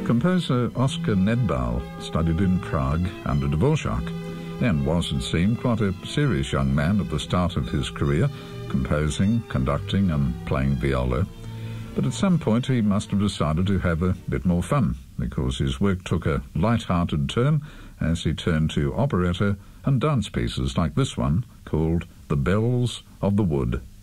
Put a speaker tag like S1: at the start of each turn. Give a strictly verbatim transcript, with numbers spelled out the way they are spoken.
S1: Composer Oskar Nedbal studied in Prague under Dvorak and was, it seemed, quite a serious young man at the start of his career, composing, conducting and playing viola. But at some point he must have decided to have a bit more fun, because his work took a light-hearted turn as he turned to operetta and dance pieces like this one called The Bells of the Wood.